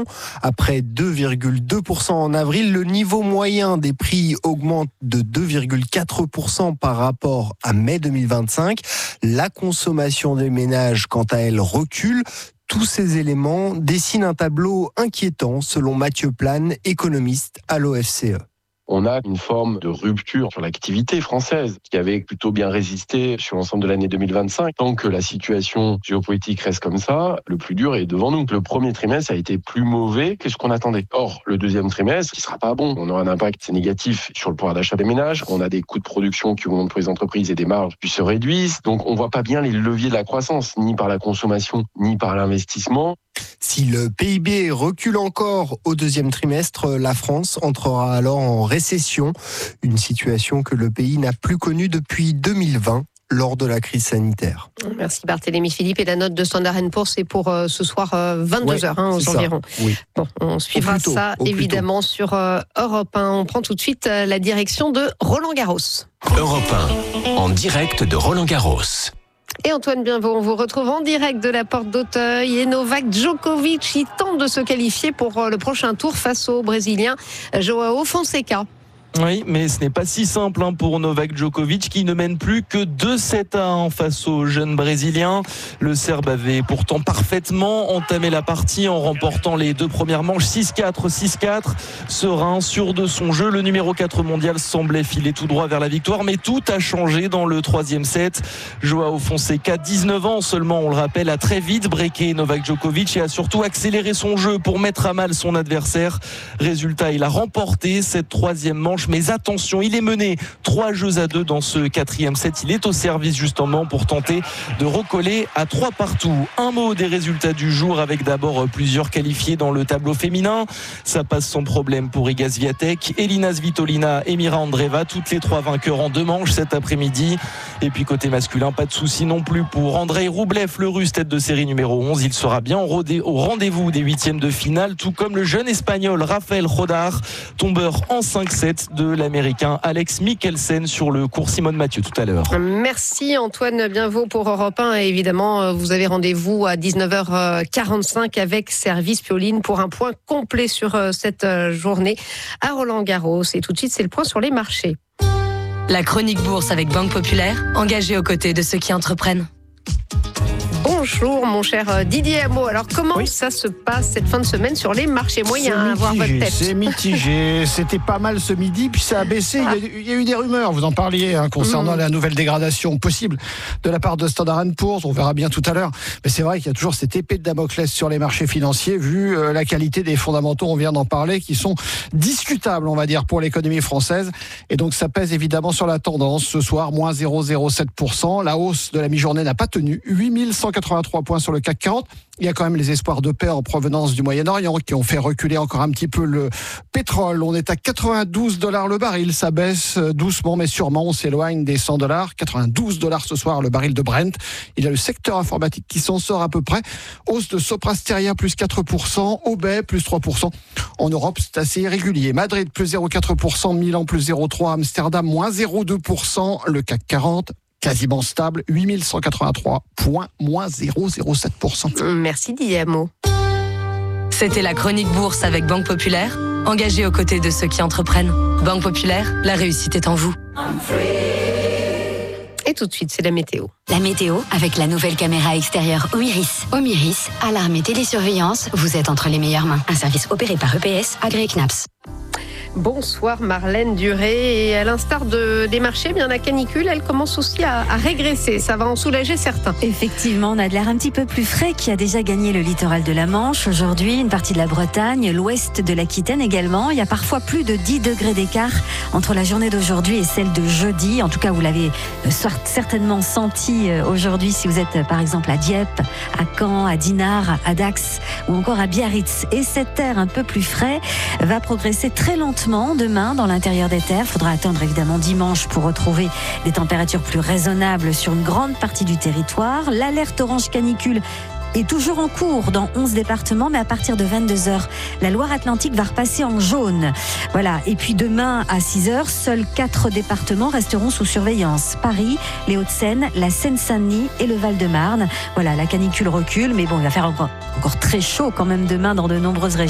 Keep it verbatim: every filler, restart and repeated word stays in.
l'inflation. Après deux virgule deux pour cent en avril, le niveau moyen des prix augmente de deux virgule quatre pour cent par rapport à mai deux mille vingt-cinq. La consommation des ménages, quant à elle, recule. Tous ces éléments dessinent un tableau inquiétant, selon Mathieu Plane, économiste à l'O F C E. On a une forme de rupture sur l'activité française qui avait plutôt bien résisté sur l'ensemble de l'année deux mille vingt-cinq. Tant que la situation géopolitique reste comme ça, le plus dur est devant nous. Le premier trimestre a été plus mauvais que ce qu'on attendait. Or, le deuxième trimestre, qui sera pas bon, on aura un impact négatif sur le pouvoir d'achat des ménages. On a des coûts de production qui augmentent pour les entreprises et des marges qui se réduisent. Donc, on voit pas bien les leviers de la croissance, ni par la consommation, ni par l'investissement. Si le P I B recule encore au deuxième trimestre, la France entrera alors en récession, une situation que le pays n'a plus connue depuis deux mille vingt. Lors de la crise sanitaire. Merci Barthélémy Philippe. Et la note de Standard and Poor's, c'est pour euh, ce soir euh, vingt-deux heures ouais, hein, aux environs. Oui. Bon, on suivra tôt, ça évidemment sur euh, Europe un. On prend tout de suite euh, la direction de Roland Garros. Europe un, en direct de Roland Garros. Et Antoine Bienvaux, on vous retrouve en direct de la Porte d'Auteuil. Et Novak Djokovic, il tente de se qualifier pour le prochain tour face au Brésilien João Fonseca. Oui, mais ce n'est pas si simple hein, pour Novak Djokovic qui ne mène plus que deux sept à un face au jeune Brésilien. Le Serbe avait pourtant parfaitement entamé la partie en remportant les deux premières manches six quatre, six quatre. Serein, sûr de son jeu, le numéro quatre mondial semblait filer tout droit vers la victoire, mais tout a changé dans le troisième set. João Fonseca, dix-neuf ans seulement, on le rappelle, a très vite breaké Novak Djokovic et a surtout accéléré son jeu pour mettre à mal son adversaire. Résultat, il a remporté cette troisième manche. Mais attention, il est mené trois jeux à deux dans ce quatrième set. Il est au service justement pour tenter de recoller à trois partout. Un mot des résultats du jour avec d'abord plusieurs qualifiés dans le tableau féminin. Ça passe sans problème pour Iga Swiatek, Elina Svitolina et Mira Andreeva. Toutes les trois vainqueurs en deux manches cet après-midi. Et puis côté masculin, pas de souci non plus pour Andrei Roublev, le Russe tête de série numéro onze. Il sera bien au rendez-vous des huitièmes de finale, tout comme le jeune espagnol Rafael Jodar, tombeur en cinq sept de l'américain Alex Mikkelsen sur le cours Simone Mathieu tout à l'heure. Merci Antoine Bienvaux pour Europe un. Et évidemment, vous avez rendez-vous à dix-neuf heures quarante-cinq avec Service Pioline pour un point complet sur cette journée à Roland-Garros. Et tout de suite, c'est le point sur les marchés. La chronique bourse avec Banque Populaire, engagée aux côtés de ceux qui entreprennent. Bonjour mon cher Didier Hameau. Alors comment oui. ça se passe cette fin de semaine sur les marchés moyens à voir votre tête? C'est mitigé, c'était pas mal ce midi, puis ça a baissé. Ah. Il, y a, il y a eu des rumeurs, vous en parliez, hein, concernant mmh. la nouvelle dégradation possible de la part de Standard and Poor's. On verra bien tout à l'heure. Mais c'est vrai qu'il y a toujours cette épée de Damoclès sur les marchés financiers, vu euh, la qualité des fondamentaux, on vient d'en parler, qui sont discutables, on va dire, pour l'économie française. Et donc ça pèse évidemment sur la tendance. Ce soir, moins zéro virgule zéro sept pour cent. La hausse de la mi-journée n'a pas tenu. huit mille cent quatre-vingt-trois points sur le C A C quarante. Il y a quand même les espoirs de paix en provenance du Moyen-Orient qui ont fait reculer encore un petit peu le pétrole. On est à quatre-vingt-douze dollars le baril. Ça baisse doucement mais sûrement. On s'éloigne des cent dollars. quatre-vingt-douze dollars ce soir le baril de Brent. Il y a le secteur informatique qui s'en sort à peu près. Hausse de Soprasteria plus quatre pour cent. Obey plus trois pour cent. En Europe, c'est assez irrégulier. Madrid plus zéro virgule quatre pour cent. Milan plus zéro virgule trois pour cent. Amsterdam moins zéro virgule deux pour cent. Le C A C quarante quasiment stable, huit mille cent quatre-vingt-trois points, moins zéro virgule zéro sept pour cent. Merci Didier Hameau. C'était la chronique bourse avec Banque Populaire, engagée aux côtés de ceux qui entreprennent. Banque Populaire, la réussite est en vous. Et tout de suite, c'est la météo. La météo avec la nouvelle caméra extérieure Omiris. Omiris, alarme et télésurveillance, vous êtes entre les meilleures mains. Un service opéré par E P S, agréé C N A P S. Bonsoir Marlène Duré. Et à l'instar de, des marchés, eh bien la canicule, elle commence aussi à, à régresser. Ça va en soulager certains. Effectivement, on a de l'air un petit peu plus frais qui a déjà gagné le littoral de la Manche. Aujourd'hui, une partie de la Bretagne, l'ouest de l'Aquitaine également. Il y a parfois plus de dix degrés d'écart entre la journée d'aujourd'hui et celle de jeudi. En tout cas, vous l'avez certainement senti aujourd'hui si vous êtes par exemple à Dieppe, à Caen, à Dinard, à Dax ou encore à Biarritz. Et cet air un peu plus frais va progresser très lentement demain dans l'intérieur des terres. Il faudra attendre évidemment dimanche pour retrouver des températures plus raisonnables sur une grande partie du territoire. L'alerte orange canicule est toujours en cours dans onze départements, mais à partir de vingt-deux heures, la Loire-Atlantique va repasser en jaune. Voilà. Et puis demain à six heures, seuls quatre départements resteront sous surveillance. Paris, les Hauts-de-Seine, la Seine-Saint-Denis et le Val-de-Marne. Voilà, la canicule recule, mais bon, il va faire encore, encore très chaud quand même demain dans de nombreuses régions.